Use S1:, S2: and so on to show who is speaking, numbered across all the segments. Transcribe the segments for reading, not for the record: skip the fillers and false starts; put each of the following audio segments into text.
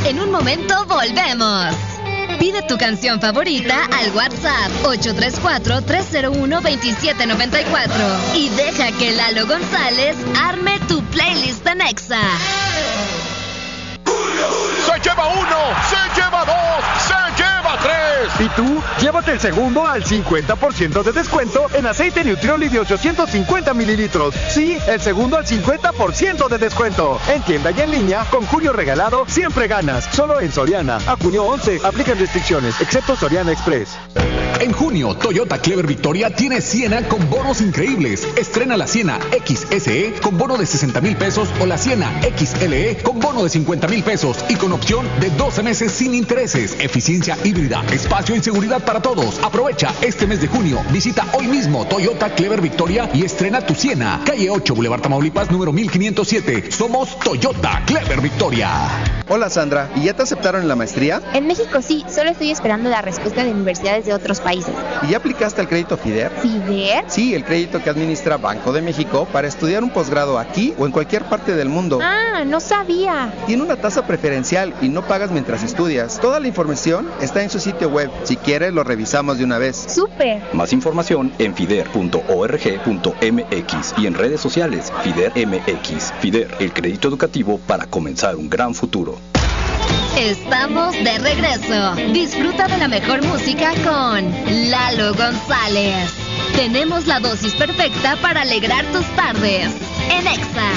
S1: En un momento volvemos. Pide tu canción favorita al WhatsApp 834-301-2794 y deja que Lalo González arme tu playlist en Exa.
S2: ¡Se lleva uno! ¡Se lleva dos! ¡Se lleva tres!
S3: ¿Y tú? Llévate el segundo al 50% de descuento en aceite Nutrioli de 850 mililitros. Sí, el segundo al 50% de descuento. En tienda y en línea, con Junio regalado, siempre ganas. Solo en Soriana. A junio 11, aplican restricciones, excepto Soriana Express.
S4: En junio, Toyota Clever Victoria tiene Siena con bonos increíbles. Estrena la Siena XSE con bono de 60,000 pesos o la Siena XLE con bono de 50,000 pesos y con opción de 12 meses sin intereses. Eficiencia híbrida, espacio y seguridad para todos. Aprovecha este mes de junio. Visita hoy mismo Toyota Clever Victoria y estrena tu Siena. Calle 8, Boulevard Tamaulipas, número 1507. Somos Toyota Clever Victoria.
S5: Hola Sandra, ¿y ya te aceptaron en la maestría?
S6: En México sí, solo estoy esperando la respuesta de universidades de otros países.
S5: ¿Y ya aplicaste al crédito FIDER?
S6: ¿FIDER?
S5: Sí, el crédito que administra Banco de México para estudiar un posgrado aquí o en cualquier parte del mundo.
S6: Ah, no sabía.
S5: Tiene una tasa preferencial y no pagas mientras estudias. Toda la información está en su sitio web. Si quieres, lo revisamos de una vez.
S6: ¡Súper!
S7: Más información en fider.org.mx y en redes sociales FIDER MX. FIDER, el crédito educativo para comenzar un gran futuro.
S1: Estamos de regreso. Disfruta de la mejor música con Lalo González. Tenemos la dosis perfecta para alegrar tus tardes en Exa.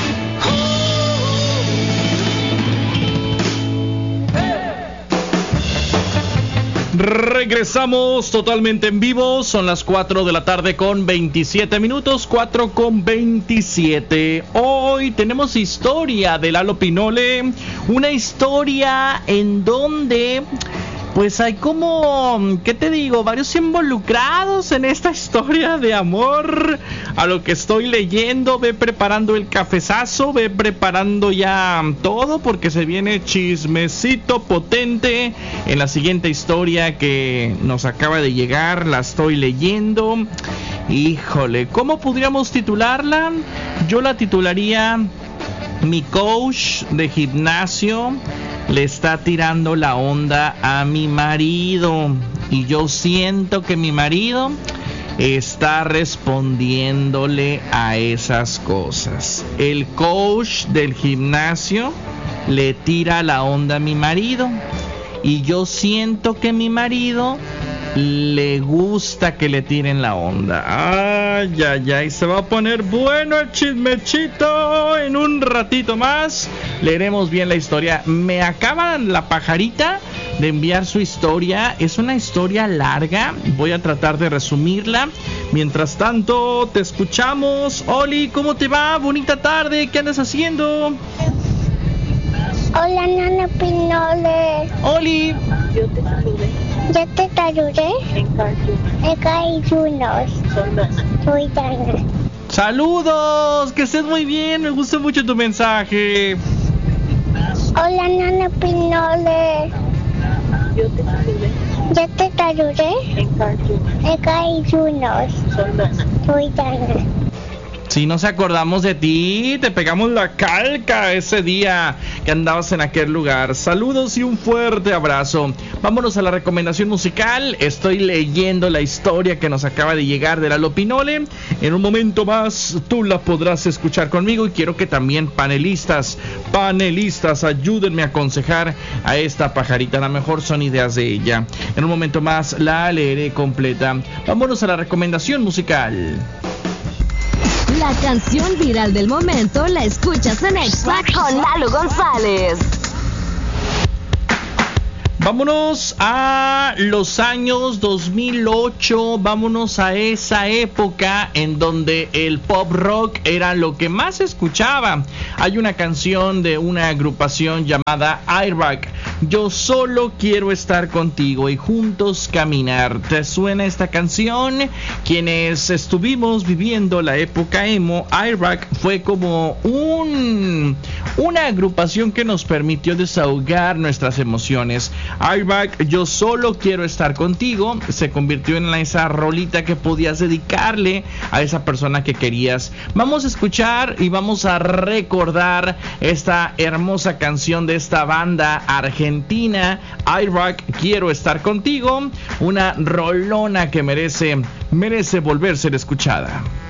S8: Regresamos totalmente en vivo. Son las 4 de la tarde con 27 minutos. 4 con 27. Hoy tenemos historia de Lalo Pinole. Una historia en donde pues hay como, ¿qué te digo? Varios involucrados en esta historia de amor. A lo que estoy leyendo, ve preparando el cafezazo, ve preparando ya todo, porque se viene chismecito potente en la siguiente historia que nos acaba de llegar. La estoy leyendo. Híjole, ¿cómo podríamos titularla? Yo la titularía: mi coach de gimnasio le está tirando la onda a mi marido y yo siento que mi marido está respondiéndole a esas cosas. El coach del gimnasio le tira la onda a mi marido y yo siento que mi marido le gusta que le tiren la onda. Ay, ay, ay, se va a poner bueno el chismechito. En un ratito más leeremos bien la historia. Me acaban la pajarita de enviar su historia. Es una historia larga, voy a tratar de resumirla. Mientras tanto, te escuchamos. Oli, ¿cómo te va? Bonita tarde, ¿qué andas haciendo?
S9: Hola, Nana Pinole.
S8: Oli.
S9: Yo te saludé. ¿Ya te saludé? En Cartoons. Soy Dana.
S8: Saludos, que estés muy bien, me gusta mucho tu mensaje.
S9: Hola, Nana Pinole. Yo te saludé. ¿Ya te saludé? En Cartoons. Soy Dana.
S8: Si nos acordamos de ti, te pegamos la calca ese día que andabas en aquel lugar. Saludos y un fuerte abrazo. Vámonos a la recomendación musical. Estoy leyendo la historia que nos acaba de llegar de Lalo Pinole. En un momento más tú la podrás escuchar conmigo y quiero que también panelistas, ayúdenme a aconsejar a esta pajarita. A lo mejor son ideas de ella. En un momento más la leeré completa. Vámonos a la recomendación musical.
S1: La canción viral del momento la escuchas en Exa con Lalo González.
S8: Vámonos a los años 2008, vámonos a esa época en donde el pop rock era lo que más se escuchaba. Hay una canción de una agrupación llamada Airbag, Yo solo quiero estar contigo y juntos caminar. ¿Te suena esta canción? Quienes estuvimos viviendo la época emo, Airbag fue como una agrupación que nos permitió desahogar nuestras emociones. Airbag, Yo solo quiero estar contigo, se convirtió en esa rolita que podías dedicarle a esa persona que querías. Vamos a escuchar y vamos a recordar esta hermosa canción de esta banda argentina Argentina, iRock, Quiero Estar Contigo, una rolona que merece volver a ser escuchada.